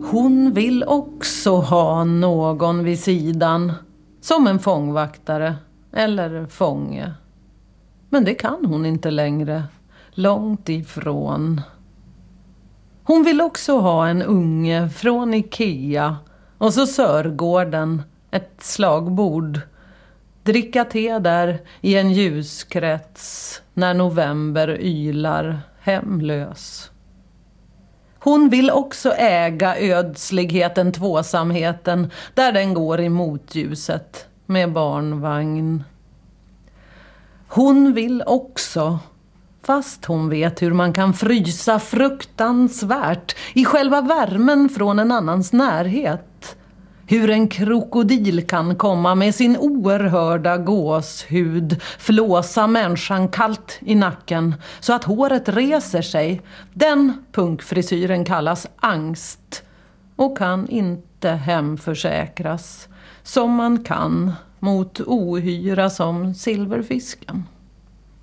Hon vill också ha någon vid sidan, som en fångvaktare eller fånge. Men det kan hon inte längre, långt ifrån. Hon vill också ha en unge från Ikea och så Sörgården, ett slagbord. Dricka te där i en ljuskrets när november ylar hemlös. Hon vill också äga ödsligheten, tvåsamheten, där den går i motljuset med barnvagn. Hon vill också, fast hon vet hur man kan frysa fruktansvärt i själva värmen från en annans närhet. Hur en krokodil kan komma med sin oerhörda gåshud, flåsa människan kallt i nacken så att håret reser sig. Den punkfrisyren kallas angst och kan inte hemförsäkras som man kan mot ohyra som silverfisken.